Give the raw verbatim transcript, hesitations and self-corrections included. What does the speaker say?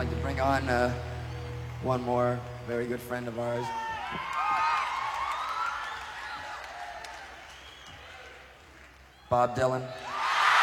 like to bring on uh, one more very good friend of ours. Bob Dylan.